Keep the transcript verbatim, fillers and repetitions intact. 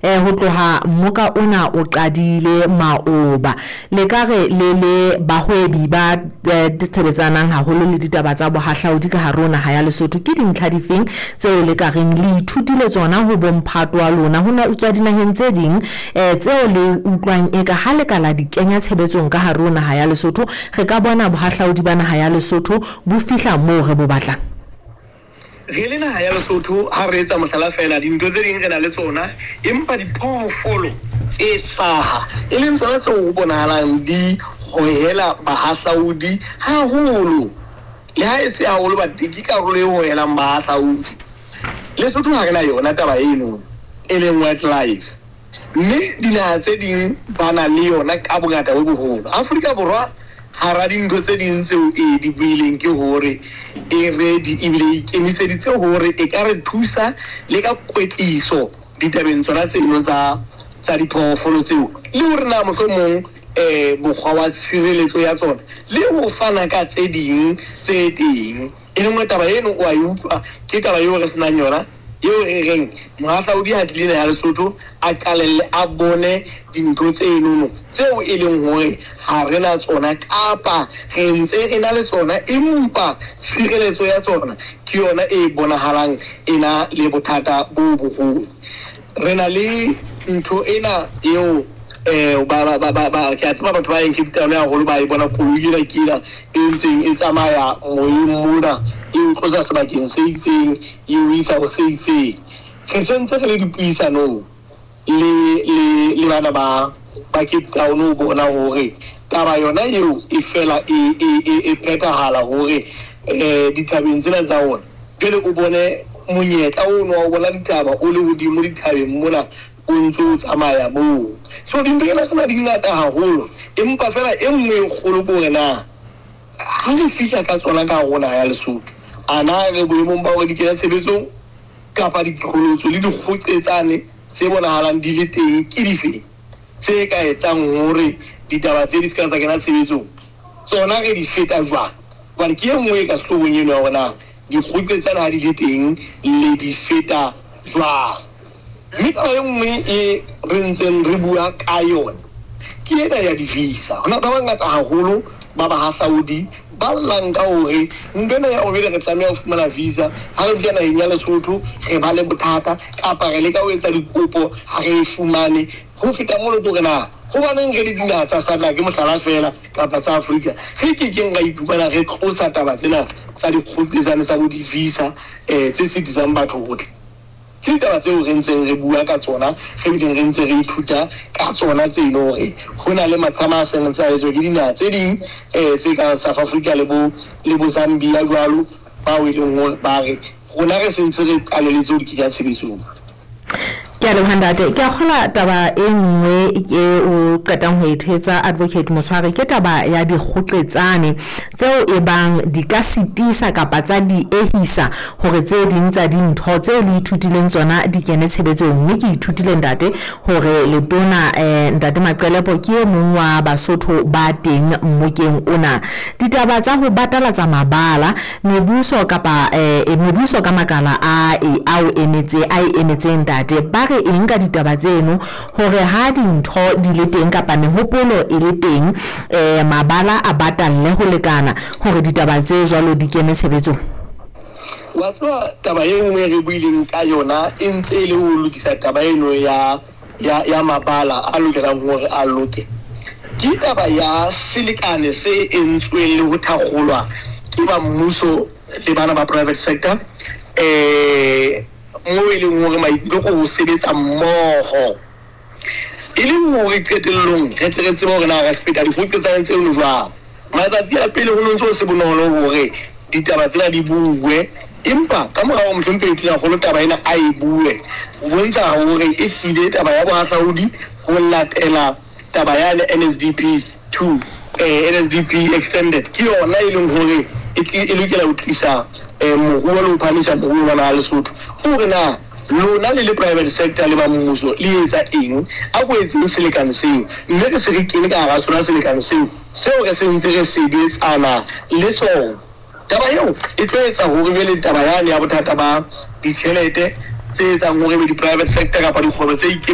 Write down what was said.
eh ho tloha mmoka ona o qadile maoba le ka re le le bahwebi ba ditshebetsanang haholo le ditaba tsa bohahlaudi ka harona ha ya Lesotho ke dintlha difeng tseo le ka reng le ithutile tsona ho bomphatwa lona hona utswa dinaheng tse ding eh tseo le utlwang eka ha le kala di kenya tshebetsong ka harona ha ya Lesotho re ka bona bohahlaudi bana ha ya Lesotho bo fihla moo re bo batlang re le naha ya Lesotho ha re etsa mohlala fela dintho tse ding re na le tsona empa diphoofolo tse hlaha e leng tsona tseo ho bonahalang di hohela bahahlaudi haholo le ha e se haholo ba di karolo e hohelang bahahlaudi Lesotho ha re na yona taba eno e leng wildlife mme dinaha tse ding ba na le yona ka bongata bo boholo Afrika Borwa hara dintho tse ding tseo e di buileng ke hore e ready ebile e kemiseditse hore e ka re thusa le ka kwetliso ditabeng tsona tseno tsa tsa diphoofolo tseo le hore na mohlomong eh bokgwa wa tshireletso ya tsona le ho fana ka tse ding tse teng e nngwe taba eno o a utlwa ke taba eo re senang yona eo re reng mohahlaudi ha dilena ya Lesotho a qalelle a bone dintho tseno tseo e leng hore ha re na tsona kapa re ntse re na le tsona empa tshireletso ya tsona ke yona e bonahalang ena le bothata bo boholo re na le ntho ena eo eh ba ba ba ba ke a tseba batho ba eng ke tla ya holo ba e bona koloi la kila e ntseng e tsamaya moyeng mona e utlosa sebakeng se itseng e uisa ho se itseng ke sentse re le dipuisano le le le bana ba ba ke tla o no bona hore taba yona eo e fela e e e phetahala hore eh ditabeng tsena tsa ona pele o bone monyetla o no o bona ditaba o le hodimo ditabeng mona o ntso tsamaya mo so dimpela tsena di ngata haholo empa fela e nngwe e kgolo bo rena ha re fihla ka tsona ka rona ya Lesotho ana re boemong ba hore di kena tshebetsong kapa ditlholotso le dikgotsetsane tse bonahalang di le teng ke dife tse ka etsang hore ditaba tse di ska tsa kena tshebetsong tsona re di feta jwang ba ke e nngwe ka sehloohong eno ya rona dikgotsetsane ha di le teng le di feta jwang mme taba e nngwe e re ntseng re bua ka yona ke ena ya di-visa hona ba bangata haholo ba bahahlaudi ba llang ka hore ntwena ya hore re tlameha ho fumana visa ha re fihla naheng ya Lesotho re ba le bothata kapa re leka ho etsa dikopo ha re e fumane ho feta mono to rena ho baneng re di dinaha tsa SADC ke mohlala fela kapa tsa Afrika re ke keng ra iphumana re tlosa taba tsena tsa dikgotsetsane tsa bo di-visa eh tse sitisang batho hotle ke taba tseo re ntseng re bua ka tsona re bileng re ntse re ithuta ka tsona tse ino hore ho na le mathama a seng tsa etso ke dinaha tse ding eh tse ka South Africa le bo le bo Zambia jwalo ba o ileng hore ba re rona re sentse re qaleletse ho di kenya tshebetsong ke a lehandate ke a kgola taba e nngwe ke o qetang ho ethetsa advocate Moswari ke taba ya dikgoqetsane tseo e bang di ka sitisa kapa tsa di ehisa hore tse ding tsa dintho tseo le ithutileng tsona di kene tshebetsong mme ke ithutile ntate hore le tona eh ntate Maqelepo ke e mong wa Basotho ba teng mmokeng ona ditaba tsa ho batalatsa mabala mebuso kapa eh mebuso ka makala a e au emetse ai emetseng ntate ba re eng ka ditaba tseno hore ha dintho di le teng kapa mehopolo e le teng eh mabala a batalle ho lekana hore ditaba tse jwalo di kene tshebetsong wa tswa taba e nngwe re buileng ka yona e ntse le ho lokisa taba eno ya ya ya mabala a lokelang hore a loke ke taba ya selekane se entsweng le ho thakgolwa ke ba mmuso le bana ba private sector eh mo e leng hore maikutlo ho sebetsa mmoho e leng hore qetellong re tle re tsebe hore na re feta dikgotsetsane tseo jwang matsatsi a pele ho ntse ho se bonolo hore ditaba tsena di buwe empa ka morao mohlompe tla go taba ena a e bue ho bontsha hore e hlile taba ya bohahlaudi ho latela taba ya N S D P two eh N S D P extended ke yona e leng hore e lokela ho tlisa eh moruo le ho phamisa moruo wa Lesotho hore na lona le le private sector le ba mmuso le etsa eng a go etseng selekane seo mme ke se re kene ka ga sona selekane seo seo re se ntse re sebetsana le tsona taba eo e tlo etsa hore be le taba yane ya bothata ba ditjhelete tse etsang hore be di private sector kapa dikgwebo tse